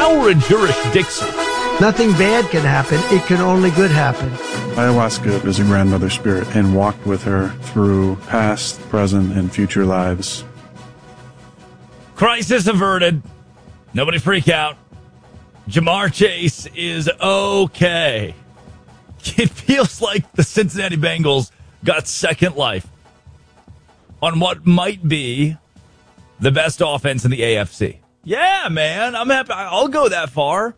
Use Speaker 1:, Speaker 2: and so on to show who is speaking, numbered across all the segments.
Speaker 1: flower jurisdiction.
Speaker 2: Nothing bad can happen. It can only good happen.
Speaker 3: Ayahuasca is a grandmother spirit and walked with her through past, present, and future lives.
Speaker 1: Crisis averted. Nobody freak out. Ja'Marr Chase is okay. It feels like the Cincinnati Bengals got second life on what might be the best offense in the AFC. Yeah, man, I'm happy. I'll go that far.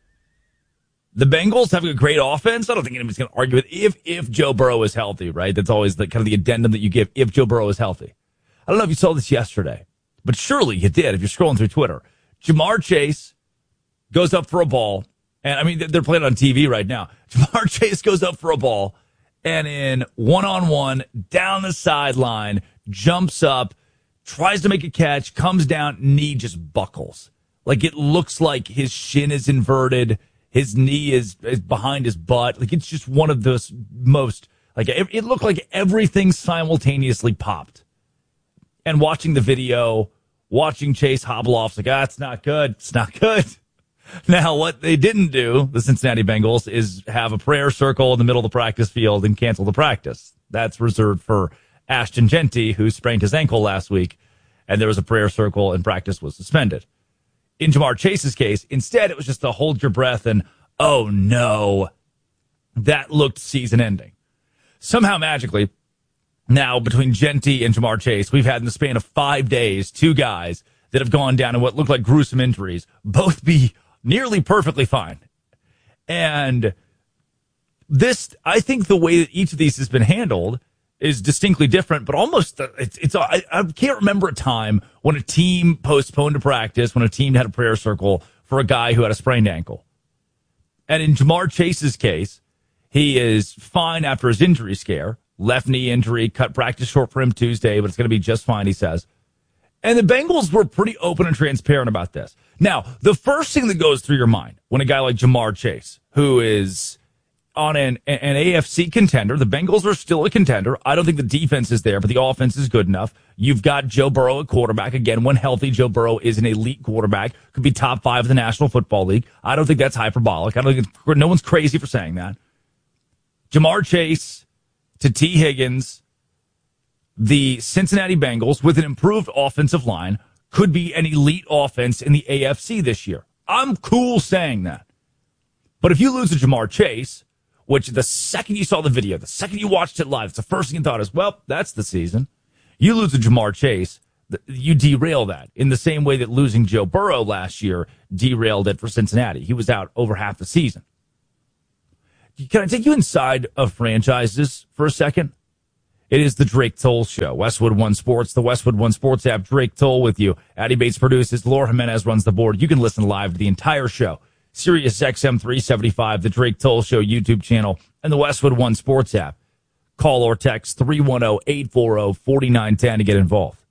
Speaker 1: The Bengals have a great offense. I don't think anybody's going to argue with if Joe Burrow is healthy, right? That's always the kind of the addendum that you give if Joe Burrow is healthy. I don't know if you saw this yesterday, but surely you did if you're scrolling through Twitter. Ja'Marr Chase goes up for a ball, and I mean, they're playing on TV right now. Ja'Marr Chase goes up for a ball, and in one-on-one, down the sideline, jumps up, tries to make a catch, comes down, knee just buckles. Like, it looks like his shin is inverted. His knee is behind his butt. Like, it's just one of those most, like, it looked like everything simultaneously popped. And watching the video, watching Chase hobble off, it's like, it's not good. It's not good. Now, what they didn't do, the Cincinnati Bengals, is have a prayer circle in the middle of the practice field and cancel the practice. That's reserved for Ashton Jeanty, who sprained his ankle last week, and there was a prayer circle and practice was suspended. In Ja'Marr Chase's case, instead, it was just a hold your breath and, oh no, that looked season ending. Somehow magically, now between Jeanty and Ja'Marr Chase, we've had in the span of 5 days, two guys that have gone down in what looked like gruesome injuries, both be nearly perfectly fine. And this, I think the way that each of these has been handled is distinctly different, but almost I can't remember a time when a team postponed a practice, when a team had a prayer circle for a guy who had a sprained ankle. And in Ja'Marr Chase's case, he is fine after his injury scare, left knee injury, cut practice short for him Tuesday, but it's going to be just fine, he says. And the Bengals were pretty open and transparent about this. Now, the first thing that goes through your mind when a guy like Ja'Marr Chase, who is on an AFC contender, the Bengals are still a contender. I don't think the defense is there, but the offense is good enough. You've got Joe Burrow at quarterback. Again, when healthy, Joe Burrow is an elite quarterback, could be top 5 of the National Football League. I don't think that's hyperbolic. I don't think no one's crazy for saying that. Ja'Marr Chase to T. Higgins, the Cincinnati Bengals, with an improved offensive line, could be an elite offense in the AFC this year. I'm cool saying that. But if you lose to Ja'Marr Chase, which the second you saw the video, the second you watched it live, it's the first thing you thought is, well, that's the season. You lose to Ja'Marr Chase, you derail that in the same way that losing Joe Burrow last year derailed it for Cincinnati. He was out over half the season. Can I take you inside of franchises for a second? It is the Drake Toll Show. Westwood One Sports, the Westwood One Sports app. Drake Toll with you. Addy Bates produces. Laura Jimenez runs the board. You can listen live to the entire show. Sirius XM 375, the Drake Toll Show YouTube channel, and the Westwood One Sports app. Call or text 310-840-4910 to get involved.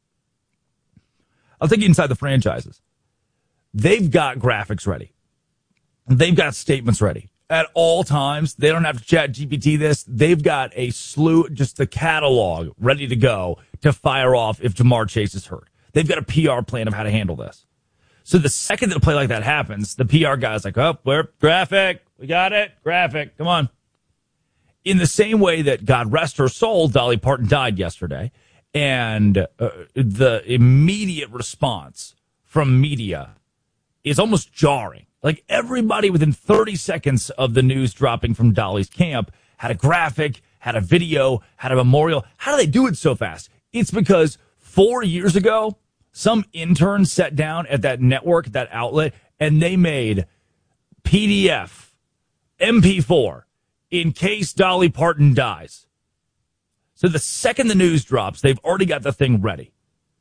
Speaker 1: I'll take you inside the franchises. They've got graphics ready. They've got statements ready. At all times, they don't have to chat GPT this. They've got a slew, just the catalog ready to go to fire off if Ja'Marr Chase is hurt. They've got a PR plan of how to handle this. So the second that a play like that happens, the PR guy's like, oh, we're graphic. We got it. Graphic. Come on. In the same way that, God rest her soul, Dolly Parton died yesterday. And the immediate response from media is almost jarring. Like, everybody within 30 seconds of the news dropping from Dolly's camp had a graphic, had a video, had a memorial. How do they do it so fast? It's because 4 years ago, some intern sat down at that network, that outlet, and they made PDF, MP4, in case Dolly Parton dies. So the second the news drops, they've already got the thing ready.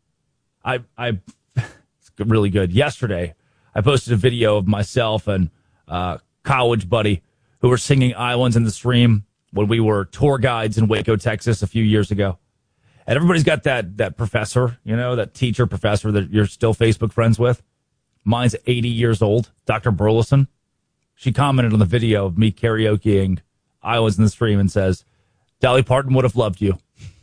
Speaker 1: It's really good. Yesterday, I posted a video of myself and college buddy who were singing Islands in the Stream when we were tour guides in Waco, Texas a few years ago. And everybody's got that professor, you know, that teacher professor that you're still Facebook friends with. Mine's 80 years old, Dr. Burleson. She commented on the video of me karaokeing Islands in the Stream and says, Dolly Parton would have loved you.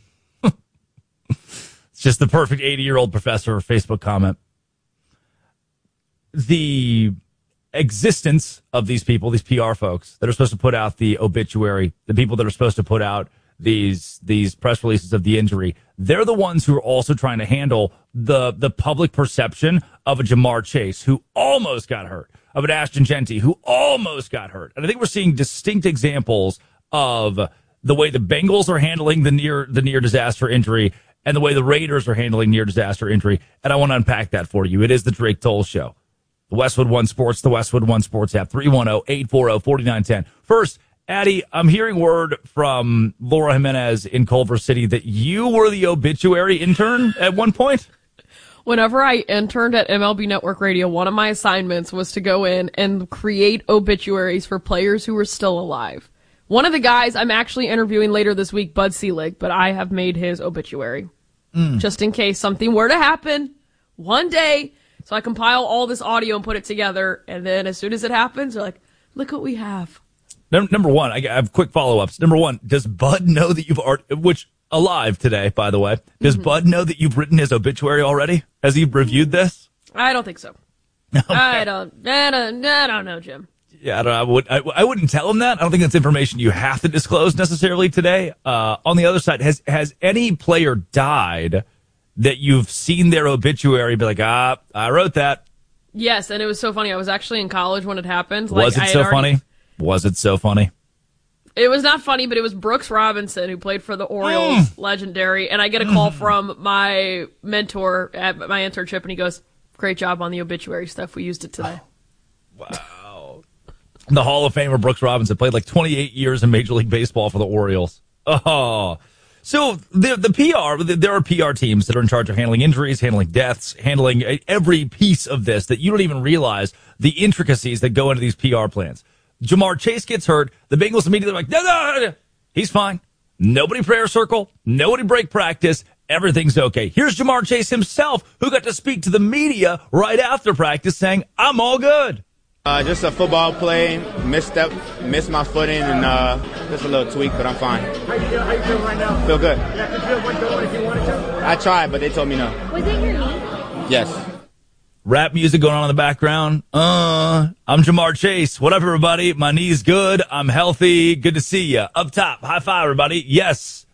Speaker 1: It's just the perfect 80-year-old professor Facebook comment. The existence of these people, these PR folks that are supposed to put out the obituary, the people that are supposed to put out these press releases of the injury, they're the ones who are also trying to handle the public perception of a Ja'Marr Chase who almost got hurt, of an Ashton Jeanty who almost got hurt. And I think we're seeing distinct examples of the way the Bengals are handling the near disaster injury and the way the Raiders are handling near disaster injury. And I want to unpack that for you. It is the Drake Toll Show. The Westwood One Sports, the Westwood One Sports app, 310-840-4910. First, Addie, I'm hearing word from Laura Jimenez in Culver City that you were the obituary intern at one point.
Speaker 4: Whenever I interned at MLB Network Radio, one of my assignments was to go in and create obituaries for players who were still alive. One of the guys I'm actually interviewing later this week, Bud Selig, but I have made his obituary. Just in case something were to happen one day. So I compile all this audio and put it together, and then as soon as it happens, they're like, look what we have.
Speaker 1: Number one, I have quick follow-ups. Number one, does Bud know that you've alive today, by the way, does Bud know that you've written his obituary already? Has he reviewed this?
Speaker 4: I don't think so. Okay. I don't know, Jim.
Speaker 1: Yeah, I wouldn't tell him that. I don't think that's information you have to disclose necessarily today. On the other side, has any player died that you've seen their obituary be like, I wrote that?
Speaker 4: Yes, and it was so funny. I was actually in college when it happened.
Speaker 1: Was it so funny? Was it so funny?
Speaker 4: It was not funny, but it was Brooks Robinson who played for the Orioles, legendary. And I get a call from my mentor at my internship, and he goes, great job on the obituary stuff. We used it today.
Speaker 1: Wow. The Hall of Famer Brooks Robinson played like 28 years in Major League Baseball for the Orioles. Oh. So there are PR teams that are in charge of handling injuries, handling deaths, handling every piece of this that you don't even realize the intricacies that go into these PR plans. Ja'Marr Chase gets hurt. The Bengals immediately are like, no, he's fine. Nobody prayer circle. Nobody break practice. Everything's okay. Here's Ja'Marr Chase himself, who got to speak to the media right after practice saying, I'm all good.
Speaker 5: Just a football play, missed my footing, and just a little tweak, but I'm fine.
Speaker 6: How you feeling right now?
Speaker 5: Feel good.
Speaker 6: Yeah, could you have went going if you wanted to?
Speaker 5: I tried, but they told me no.
Speaker 7: Was it your knee?
Speaker 5: Yes.
Speaker 1: Rap music going on in the background. I'm Ja'Marr Chase. What up, everybody? My knee's good. I'm healthy. Good to see you. Up top, high five, everybody. Yes,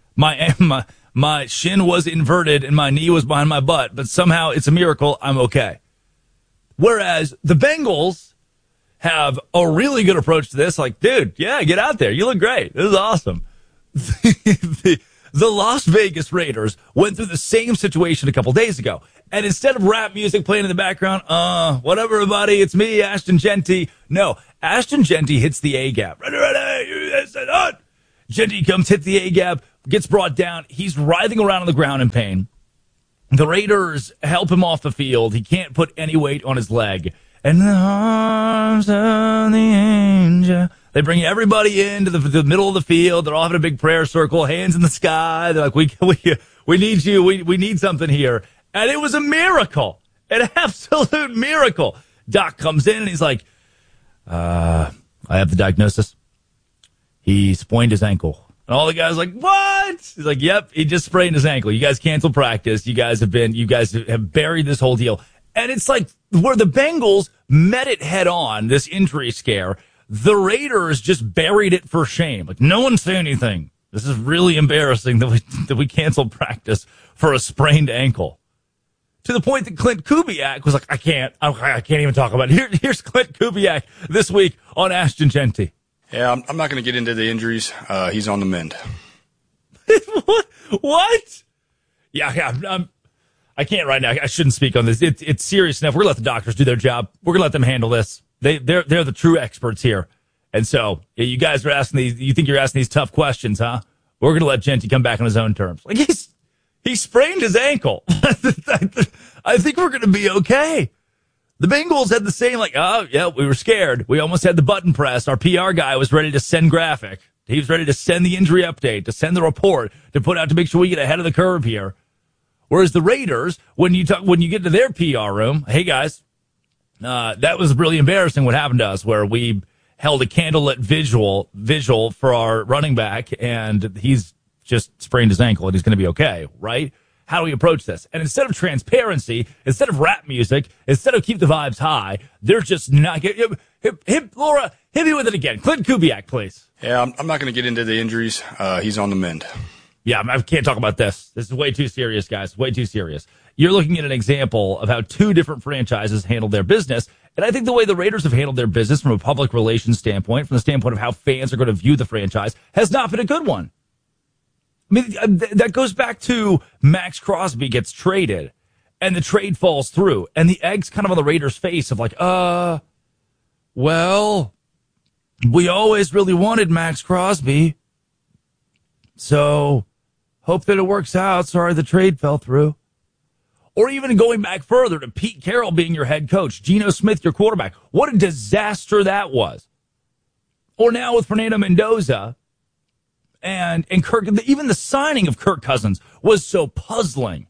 Speaker 1: my shin was inverted and my knee was behind my butt, but somehow it's a miracle. I'm okay. Whereas the Bengals have a really good approach to this. Like, dude, yeah, get out there. You look great. This is awesome. The Las Vegas Raiders went through the same situation a couple days ago. And instead of rap music playing in the background, what up, everybody? It's me, Ashton Jeanty. No, Ashton Jeanty hits the A-gap. Ready. Jeanty comes, hit the A-gap, gets brought down. He's writhing around on the ground in pain. The Raiders help him off the field. He can't put any weight on his leg. And the arms of the angel. They bring everybody into the middle of the field. They're all having a big prayer circle, hands in the sky. They're like, we need you. We need something here. And it was a miracle, an absolute miracle. Doc comes in and he's like, I have the diagnosis. He sprained his ankle. And all the guys are like, what? He's like, yep, he just sprained his ankle. You guys canceled practice. You guys have buried this whole deal. And it's like where the Bengals met it head on, this injury scare, the Raiders just buried it for shame. Like, no one say anything. This is really embarrassing that we canceled practice for a sprained ankle. To the point that Clint Kubiak was like, I can't even talk about it. Here's Clint Kubiak this week on Ashton Jeanty.
Speaker 8: Yeah, I'm not going to get into the injuries. He's on the mend.
Speaker 1: What? Yeah, I can't right now. I shouldn't speak on this. It's serious enough. We're going to let the doctors do their job. We're going to let them handle this. They're the true experts here. And so you guys are asking you think you're asking these tough questions, huh? We're going to let Jeanty come back on his own terms. Like he sprained his ankle. I think we're going to be okay. The Bengals had the same, like, oh, yeah, we were scared. We almost had the button pressed. Our PR guy was ready to send graphic. He was ready to send the injury update, to send the report, to put out to make sure we get ahead of the curve here. Whereas the Raiders, when you get to their PR room, hey, guys, that was really embarrassing what happened to us, where we held a candlelit visual for our running back, and he's just sprained his ankle, and he's going to be okay, right? how do we approach this? And instead of transparency, instead of rap music, instead of keep the vibes high, they're just not Laura, hit me with it again. Clint Kubiak, please.
Speaker 8: Yeah, I'm not going to get into the injuries. He's on the mend.
Speaker 1: Yeah, I can't talk about this. This is way too serious, guys. Way too serious. You're looking at an example of how two different franchises handled their business. And I think the way the Raiders have handled their business from a public relations standpoint, from the standpoint of how fans are going to view the franchise, has not been a good one. I mean, that goes back to Max Crosby gets traded and the trade falls through and the egg's kind of on the Raiders' face of like, well, we always really wanted Max Crosby. So hope that it works out. Sorry, the trade fell through. Or even going back further to Pete Carroll being your head coach, Geno Smith, your quarterback. What a disaster that was. Or now with Fernando Mendoza and Kirk, even the signing of Kirk Cousins was so puzzling.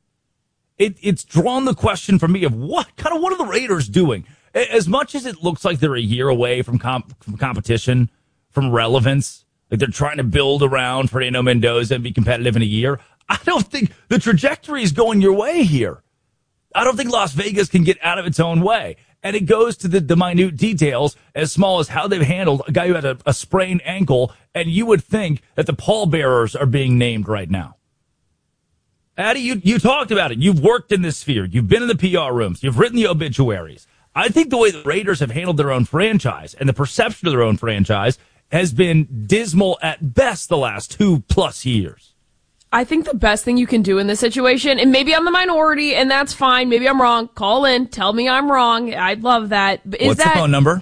Speaker 1: It's drawn the question for me of what are the Raiders doing? As much as it looks like they're a year away from competition, from relevance, like they're trying to build around Fernando Mendoza and be competitive in a year, I don't think the trajectory is going your way here. I don't think Las Vegas can get out of its own way. And it goes to the minute details as small as how they've handled a guy who had a sprained ankle, and you would think that the pallbearers are being named right now. Addy, you talked about it. You've worked in this sphere. You've been in the PR rooms. You've written the obituaries. I think the way the Raiders have handled their own franchise and the perception of their own franchise has been dismal at best the last 2+ years.
Speaker 4: I think the best thing you can do in this situation, and maybe I'm the minority, and that's fine. Maybe I'm wrong. Call in. Tell me I'm wrong. I'd love that.
Speaker 1: What's the phone number?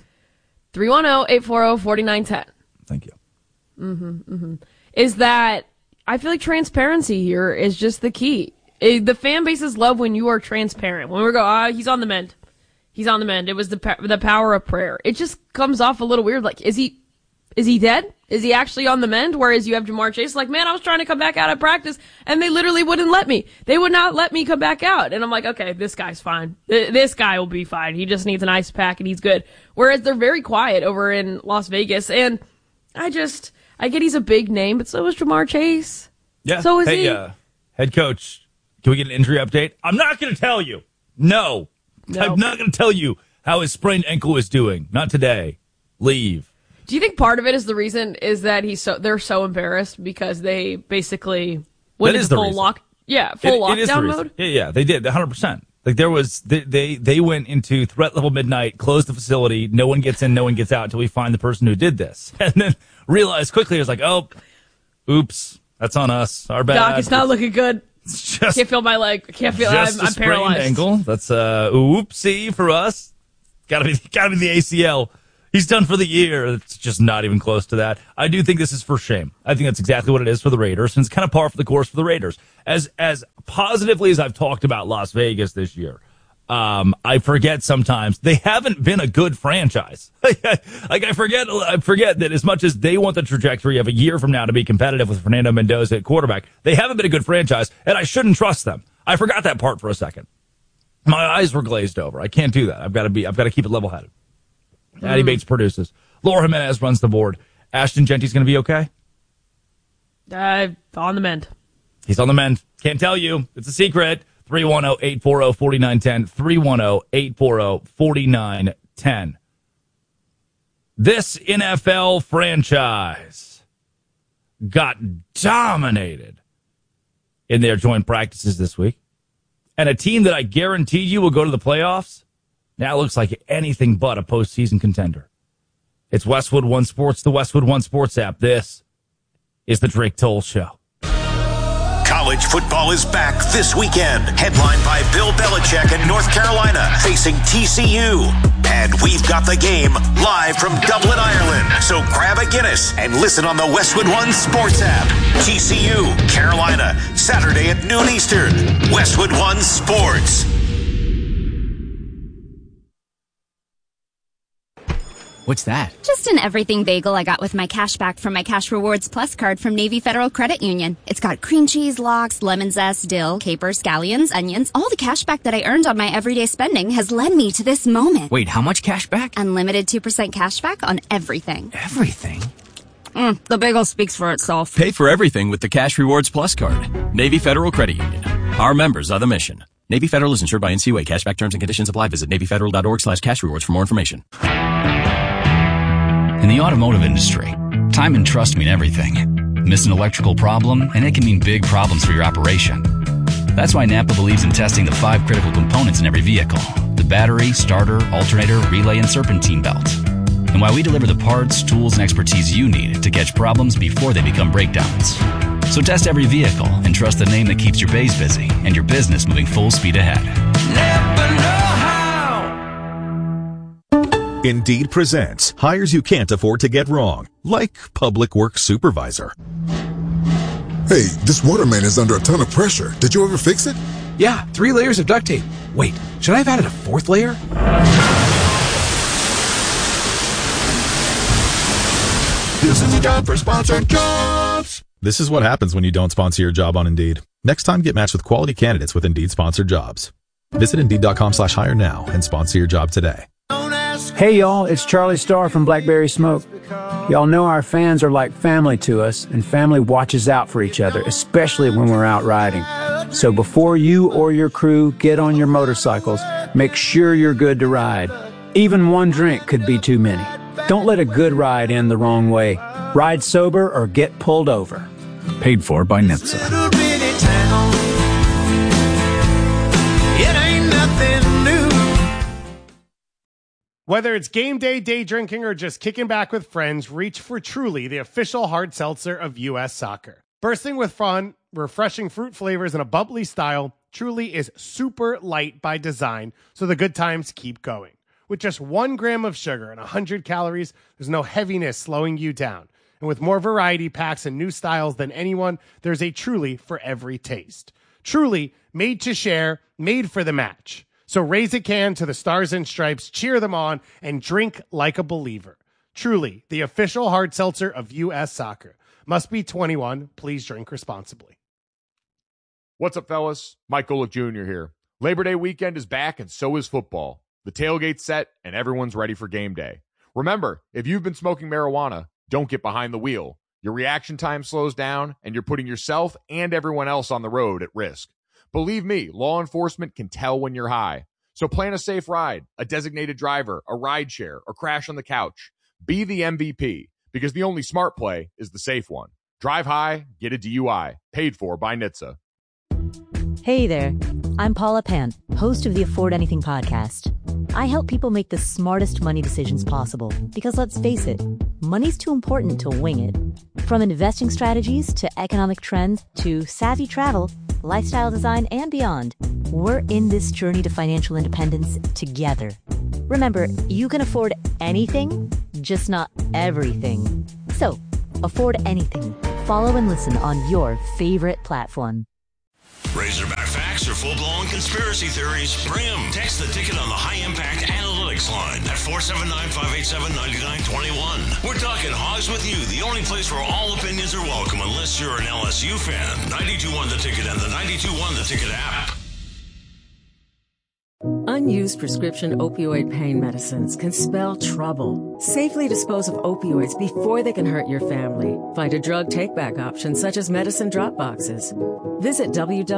Speaker 4: 310-840-4910.
Speaker 1: Thank you.
Speaker 4: Is that I feel like transparency here is just the key. The fan bases love when you are transparent. When we go, he's on the mend. He's on the mend. It was the power of prayer. It just comes off a little weird. Like, is he dead? Is he actually on the mend? Whereas you have Jamar Chase like, man, I was trying to come back out of practice and they literally wouldn't let me. They would not let me come back out. And I'm like, okay, this guy's fine. This guy will be fine. He just needs an ice pack and he's good. Whereas they're very quiet over in Las Vegas. And I get he's a big name, but so is Jamar Chase.
Speaker 1: Yeah.
Speaker 4: So is
Speaker 1: he. Head coach, can we get an injury update? I'm not going to tell you. No. I'm not going to tell you how his sprained ankle is doing. Not today. Leave.
Speaker 4: Do you think part of it is the reason is that they're so embarrassed because they basically went into full lockdown mode?
Speaker 1: Yeah, they did 100%. Like there was they went into threat level midnight, closed the facility, no one gets in, no one gets out until we find the person who did this, and then realized quickly it was like, oh, oops, that's on us, our bad.
Speaker 4: Doc, it's not looking good. Can't feel my leg. Can't feel. I'm paralyzed.
Speaker 1: Ankle. That's oopsie for us. Got to be the ACL. He's done for the year. It's just not even close to that. I do think this is for shame. I think that's exactly what it is for the Raiders, and it's kind of par for the course for the Raiders. As positively as I've talked about Las Vegas this year, I forget sometimes they haven't been a good franchise. I forget that as much as they want the trajectory of a year from now to be competitive with Fernando Mendoza at quarterback, they haven't been a good franchise, and I shouldn't trust them. I forgot that part for a second. My eyes were glazed over. I can't do that. I've got to keep it level-headed. Addy Bates produces. Laura Jimenez runs the board. Ashton Genty's going to be okay?
Speaker 4: On the mend.
Speaker 1: He's on the mend. Can't tell you. It's a secret. 310-840-4910. 310-840-4910. This NFL franchise got dominated in their joint practices this week. And a team that I guarantee you will go to the playoffs now looks like anything but a postseason contender. It's Westwood One Sports, the Westwood One Sports app. This is the Drake Toll Show.
Speaker 7: College football is back this weekend. Headlined by Bill Belichick in North Carolina, facing TCU. And we've got the game live from Dublin, Ireland. So grab a Guinness and listen on the Westwood One Sports app. TCU, Carolina, Saturday at noon Eastern. Westwood One Sports.
Speaker 9: What's that?
Speaker 10: Just an everything bagel I got with my cash back from my Cash Rewards Plus card from Navy Federal Credit Union. It's got cream cheese, lox, lemon zest, dill, capers, scallions, onions. All the cash back that I earned on my everyday spending has led me to this moment.
Speaker 9: Wait, how much cash back?
Speaker 10: Unlimited 2% cash back on everything.
Speaker 9: Everything?
Speaker 10: The bagel speaks for itself.
Speaker 11: Pay for everything with the Cash Rewards Plus card. Navy Federal Credit Union.
Speaker 9: Our members are the mission. Navy Federal is insured by NCUA. Cashback terms and conditions apply. Visit NavyFederal.org/cash rewards for more information.
Speaker 11: In the automotive industry, time and trust mean everything. Miss an electrical problem, and it can mean big problems for your operation. That's why Napa believes in testing the 5 critical components in every vehicle: the battery, starter, alternator, relay, and serpentine belt. And why we deliver the parts, tools, and expertise you need to catch problems before they become breakdowns. So test every vehicle and trust the name that keeps your bays busy and your business moving full speed ahead.
Speaker 12: Never know how.
Speaker 13: Indeed presents hires you can't afford to get wrong, like public works supervisor.
Speaker 14: Hey, this waterman is under a ton of pressure. Did you ever fix it?
Speaker 15: Yeah, 3 layers of duct tape. Wait, should I have added a 4th layer?
Speaker 14: This is a job for sponsored jobs.
Speaker 16: This is what happens when you don't sponsor your job on Indeed. Next time, get matched with quality candidates with Indeed sponsored jobs. Visit Indeed.com/hire now and sponsor your job today.
Speaker 17: Hey y'all, it's Charlie Starr from Blackberry Smoke. Y'all know our fans are like family to us, and family watches out for each other, especially when we're out riding. So before you or your crew get on your motorcycles, make sure you're good to ride. Even one drink could be too many. Don't let a good ride end the wrong way. Ride sober or get pulled over.
Speaker 11: Paid for by NHTSA.
Speaker 6: Whether it's game day, day drinking, or just kicking back with friends, reach for Truly, the official hard seltzer of U.S. Soccer. Bursting with fun, refreshing fruit flavors, and a bubbly style, Truly is super light by design, so the good times keep going. With just 1 gram of sugar and 100 calories, there's no heaviness slowing you down. And with more variety packs and new styles than anyone, there's a Truly for every taste. Truly, made to share, made for the match. So raise a can to the Stars and Stripes, cheer them on, and drink like a believer. Truly, the official hard seltzer of U.S. Soccer. Must be 21. Please drink responsibly.
Speaker 18: What's up, fellas? Mike Golick Jr. here. Labor Day weekend is back, and so is football. The tailgate's set, and everyone's ready for game day. Remember, if you've been smoking marijuana, don't get behind the wheel. Your reaction time slows down, and you're putting yourself and everyone else on the road at risk. Believe me, law enforcement can tell when you're high. So plan a safe ride, a designated driver, a ride share, or crash on the couch. Be the MVP, because the only smart play is the safe one. Drive high, get a DUI. Paid for by NHTSA.
Speaker 19: Hey there, I'm Paula Pant, host of the Afford Anything podcast. I help people make the smartest money decisions possible, because let's face it, money's too important to wing it. From investing strategies to economic trends to savvy travel, lifestyle design, and beyond, we're in this journey to financial independence together. Remember, you can afford anything, just not everything. So, afford anything. Follow and listen on your favorite platform.
Speaker 7: Razorback facts or full-blown conspiracy theories? Bring them. Text the ticket on the high-impact analytics line at 479-587-9921. We're talking Hogs with You, the only place where all opinions are welcome unless you're an LSU fan. 92.1 The Ticket and the 92.1 The Ticket app.
Speaker 20: Unused prescription opioid pain medicines can spell trouble. Safely dispose of opioids before they can hurt your family. Find a drug take-back option such as medicine drop boxes. Visit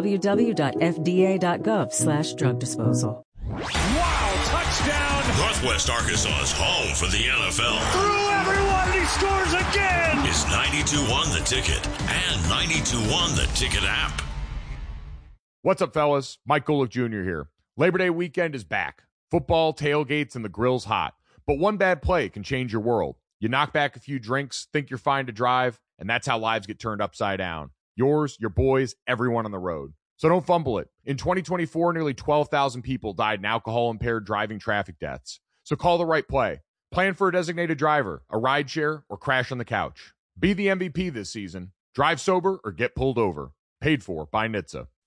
Speaker 20: www.fda.gov/drug disposal.
Speaker 7: Wow, touchdown! Northwest Arkansas's home for the NFL.
Speaker 12: Through everyone, he scores again!
Speaker 7: Is 92.1 The Ticket and 92.1 The Ticket app.
Speaker 18: What's up, fellas? Mike Golick Jr. here. Labor Day weekend is back. Football, tailgates, and the grill's hot. But one bad play can change your world. You knock back a few drinks, think you're fine to drive, and that's how lives get turned upside down. Yours, your boys, everyone on the road. So don't fumble it. In 2024, nearly 12,000 people died in alcohol-impaired driving traffic deaths. So call the right play. Plan for a designated driver, a ride share, or crash on the couch. Be the MVP this season. Drive sober or get pulled over. Paid for by NHTSA.